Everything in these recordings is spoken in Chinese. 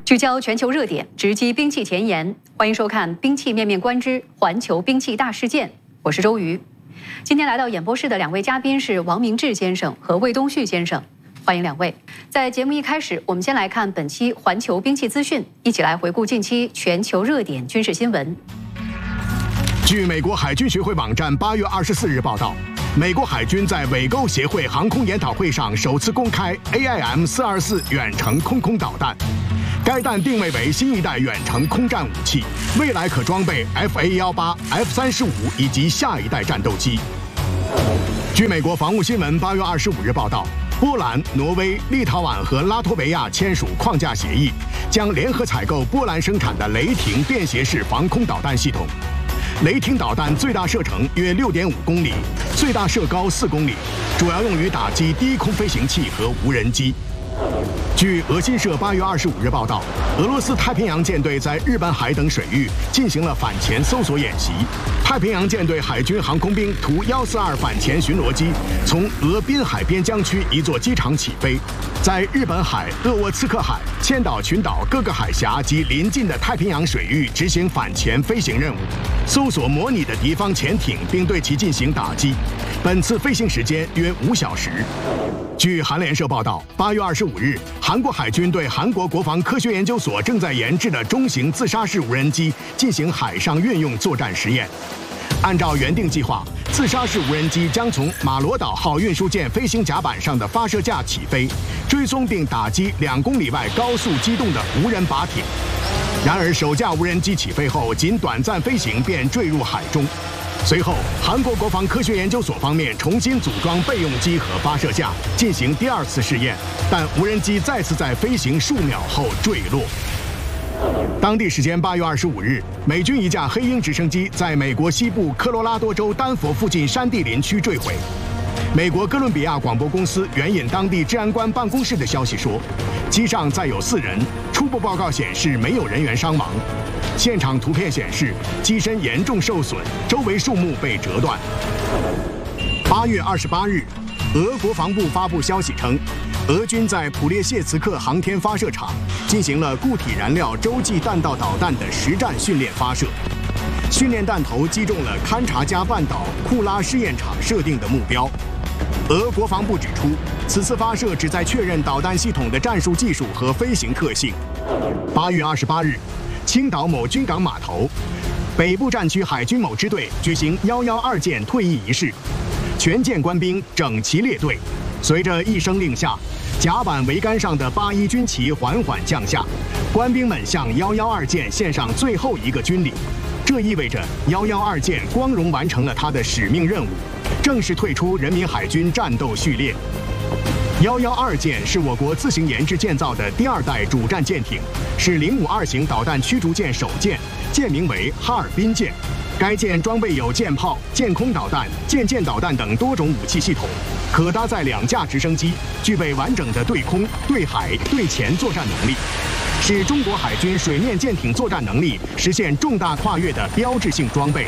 聚焦全球热点，直击兵器前沿。欢迎收看《兵器面面观之环球兵器大事件》，我是周瑜。今天来到演播室的两位嘉宾是王明志先生和魏东旭先生，欢迎两位。在节目一开始，我们先来看本期环球兵器资讯，一起来回顾近期全球热点军事新闻。 据美国海军学会网站8月24日报道，美国海军在尾钩协会航空研讨会上首次公开 AIM-424远程空导弹。该弹定位为新一代远程空战武器，未来可装备 FA-18、F-35以及下一代战斗机。据美国防务新闻8月25日报道，波兰、挪威、立陶宛和拉脱维亚签署框架协议，将联合采购波兰生产的雷霆便携式防空导弹系统。雷霆导弹最大射程约6.5公里，最大射高4公里，主要用于打击低空飞行器和无人机。据俄新社8月25日报道，俄罗斯太平洋舰队在日本海等水域进行了反潜搜索演习。太平洋舰队海军航空兵图142反潜巡逻机从俄滨海边疆区一座机场起飞，在日本海、鄂沃茨克海、千岛群岛各个海峡及邻近的太平洋水域执行反潜飞行任务，搜索模拟的敌方潜艇，并对其进行打击。本次飞行时间约5小时。据韩联社报道，8月25日，韩国海军对韩国国防科学研究所正在研制的中型自杀式无人机进行海上运用作战实验。按照原定计划，自杀式无人机将从马罗岛号运输舰飞行甲板上的发射架起飞，追踪并打击2公里外高速机动的无人靶艇。然而，首架无人机起飞后仅短暂飞行便坠入海中。随后，韩国国防科学研究所方面重新组装备用机和发射架，进行第2次试验，但无人机再次在飞行数秒后坠落。当地时间8月25日，美军一架黑鹰直升机在美国西部科罗拉多州丹佛附近山地林区坠毁。美国哥伦比亚广播公司援引当地治安官办公室的消息说，机上载有4人，初步报告显示没有人员伤亡。现场图片显示，机身严重受损，周围树木被折断。8月28日，俄国防部发布消息称，俄军在普列谢茨克航天发射场进行了固体燃料洲际弹道导弹的实战训练发射。训练弹头击中了勘察加半岛库拉试验场设定的目标。俄国防部指出，此次发射旨在确认导弹系统的战术技术和飞行特性。8月28日，青岛某军港码头，北部战区海军某支队举行112舰退役仪式，全舰官兵整齐列队，随着一声令下，甲板桅杆上的81军旗缓缓降下，官兵们向112舰献上最后一个军礼。这意味着112舰光荣完成了它的使命任务，正式退出人民海军战斗序列。112舰是我国自行研制建造的第2代主战舰艇，是052型导弹驱逐舰首舰，舰名为哈尔滨舰。该舰装备有舰炮、舰空导弹、舰导弹等多种武器系统，可搭载2架直升机，具备完整的对空、对海、对潜作战能力，是中国海军水面舰艇作战能力实现重大跨越的标志性装备。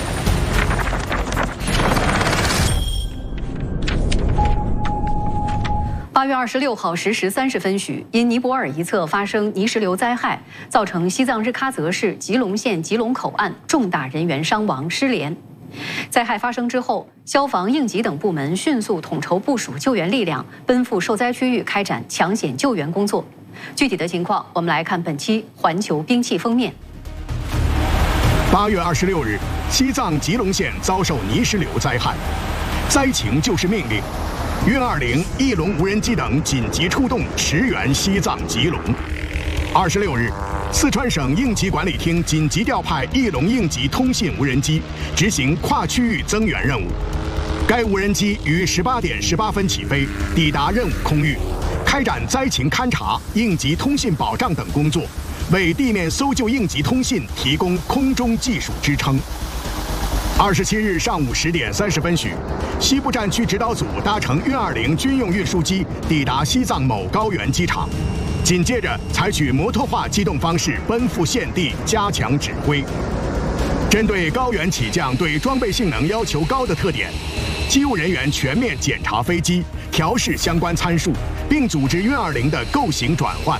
8月26号10时30分许，因尼泊尔一侧发生泥石流灾害，造成西藏日喀则市吉隆县吉隆口岸重大人员伤亡失联。灾害发生之后，消防、应急等部门迅速统筹部署救援力量，奔赴受灾区域开展抢险救援工作。具体的情况，我们来看本期环球兵器封面。 8月26日，西藏吉隆县遭受泥石流灾害，灾情就是命令。运20、翼龙无人机等紧急出动驰援西藏吉隆。26日，四川省应急管理厅紧急调派翼龙应急通信无人机执行跨区域增援任务。该无人机于18点18分起飞，抵达任务空域，开展灾情勘察、应急通信保障等工作，为地面搜救应急通信提供空中技术支撑。27日上午10点30分许，西部战区指导组搭乘运20军用运输机抵达西藏某高原机场，紧接着采取摩托化机动方式奔赴现地加强指挥。针对高原起降对装备性能要求高的特点，机务人员全面检查飞机，调试相关参数，并组织运20的构型转换，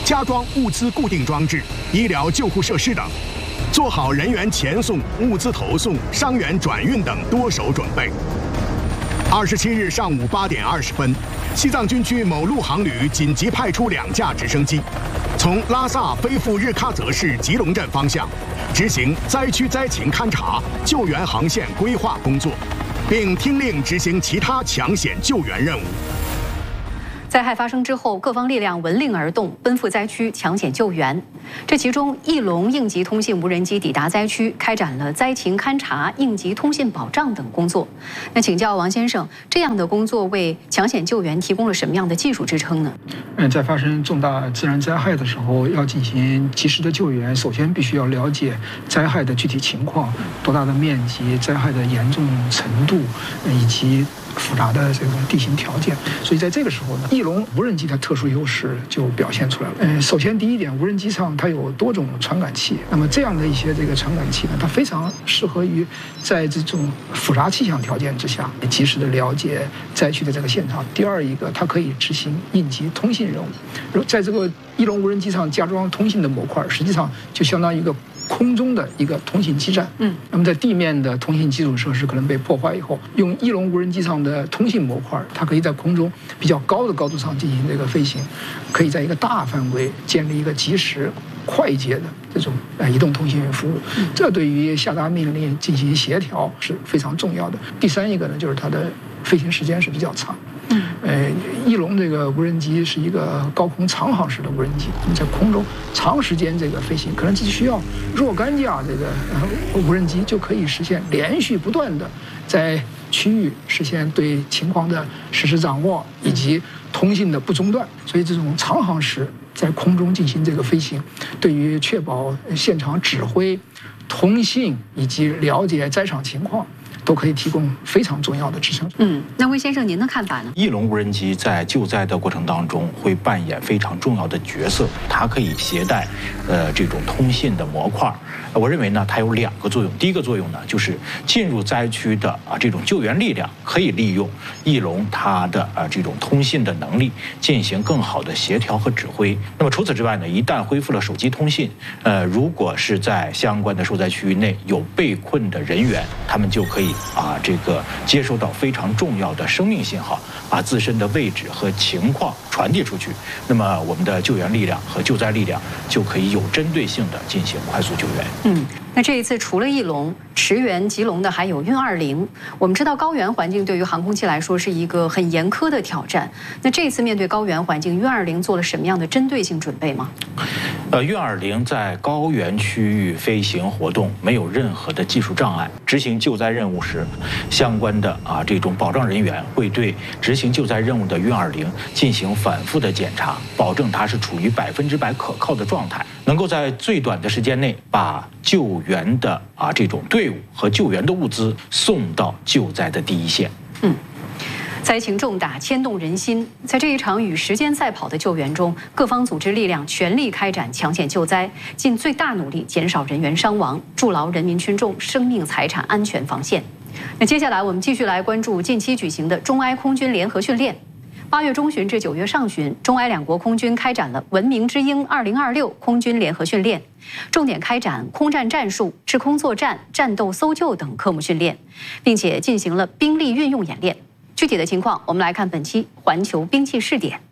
加装物资固定装置、医疗救护设施等，做好人员前送、物资投送、伤员转运等多手准备。27日上午8点20分，西藏军区某陆航旅紧急派出2架直升机，从拉萨飞赴日喀则市吉隆镇方向，执行灾区灾情勘察、救援航线规划工作，并听令执行其他抢险救援任务。 灾害发生之后，各方力量闻令而动，奔赴灾区抢险救援。这其中，翼龙应急通信无人机抵达灾区，开展了灾情勘察、应急通信保障等工作。那请教王先生，这样的工作为抢险救援提供了什么样的技术支撑呢？ 在发生重大自然灾害的时候，要进行及时的救援，首先必须要了解灾害的具体情况，多大的面积、灾害的严重程度，以及复杂的这种地形条件。所以在这个时候呢，翼龙无人机的特殊优势就表现出来了。首先第一点，无人机上它有多种传感器，那么这样的一些这个传感器呢，它非常适合于在这种复杂气象条件之下，及时的了解灾区的这个现场。第二一个，它可以执行应急通信任务。在这个翼龙无人机上加装通信的模块，实际上就相当于一个空中的一个通信基站。那么在地面的通信基础设施可能被破坏以后，用翼龙无人机上的通信模块，它可以在空中比较高的高度上进行这个飞行，可以在一个大范围建立一个及时、快捷的这种移动通信服务。这对于下达命令进行协调是非常重要的。第三一个呢，就是它的飞行时间是比较长。翼龙这个无人机是一个高空长航式的无人机，在空中长时间这个飞行，可能只需要若干架这个无人机就可以实现连续不断的在区域实现对情况的实时掌握以及通信的不中断。所以这种长航时在空中进行这个飞行，对于确保现场指挥、通信以及了解灾场情况，都可以提供非常重要的支撑。 那魏先生您的看法呢？ 翼龙无人机在救灾的过程当中会扮演非常重要的角色，它可以携带这种通信的模块。我认为呢，它有2个作用。第一个作用呢，就是进入灾区的这种救援力量可以利用翼龙它的这种通信的能力进行更好的协调和指挥。那么除此之外呢，一旦恢复了手机通信，如果是在相关的受灾区域内有被困的人员，他们就可以这个接收到非常重要的生命信号，把自身的位置和情况传递出去。那么我们的救援力量和救灾力量就可以有针对性的进行快速救援。 那这一次除了翼龙，驰援吉隆的还有运20。我们知道高原环境对于航空器来说是一个很严苛的挑战。那这次面对高原环境，运20做了什么样的针对性准备吗？ 运20在高原区域飞行活动没有任何的技术障碍。执行救灾任务时，相关的这种保障人员会对执行救灾任务的运20进行反复的检查，保证它是处于100%可靠的状态，能够在最短的时间内把救援的这种队伍和救援的物资送到救灾的第一线。 灾情重大，牵动人心。在这一场与时间赛跑的救援中，各方组织力量全力开展抢险救灾，尽最大努力减少人员伤亡，筑牢人民群众生命财产安全防线。那接下来我们继续来关注近期举行的中埃空军联合训练。8月中旬至9月上旬，中埃2国空军开展了文明之鹰2026空军联合训练，重点开展空战战术、制空作战、战斗搜救等科目训练，并且进行了兵力运用演练。具体的情况，我们来看本期环球兵器试点。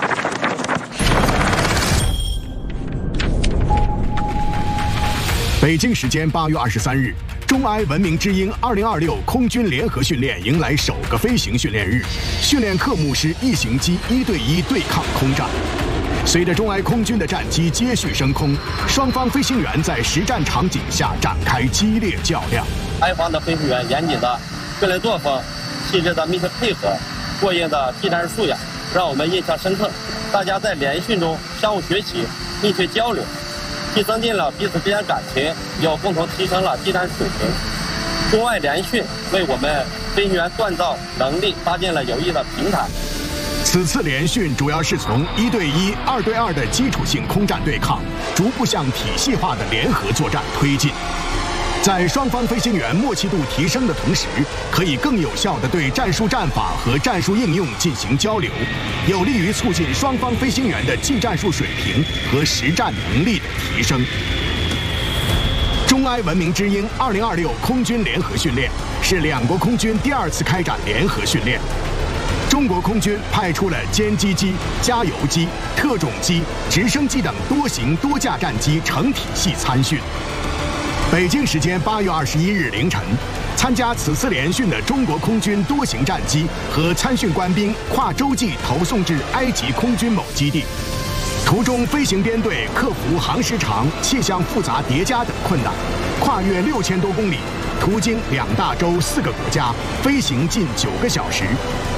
北京时间8月23日，中埃文明之鹰2026空军联合训练迎来首个飞行训练日，训练科目是异形机1对1对抗空战。随着中埃空军的战机接续升空，双方飞行员在实战场景下展开激烈较量。 埃方的飞行员严谨的训练作风、细致的密切配合、过硬的技战术素养，让我们印象深刻。大家在联训中相互学习、密切交流，既增进了彼此之间感情，又共同提升了技战水平。中外联训为我们飞行员锻造能力搭建了有益的平台。 此次联训主要是从1对1、2对2的基础性空战对抗，逐步向体系化的联合作战推进。 在双方飞行员默契度提升的同时，可以更有效地对战术战法和战术应用进行交流，有利于促进双方飞行员的技战术水平和实战能力的提升。中埃文明之鹰2026空军联合训练是两国空军第2次开展联合训练。中国空军派出了歼击机、加油机、特种机、直升机等多型多架战机成体系参训。北京时间8月21日凌晨，参加此次联训的中国空军多型战机和参训官兵跨洲际投送至埃及空军某基地。途中，飞行编队克服航时长、气象复杂叠加等困难，跨越6000多公里，途经2大洲4个国家，飞行近9个小时，